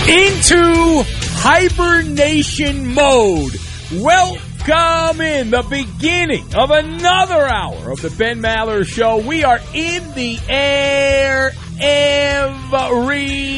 into hibernation mode. Welcome in the beginning of another hour of the Ben Maller Show. We are in the air every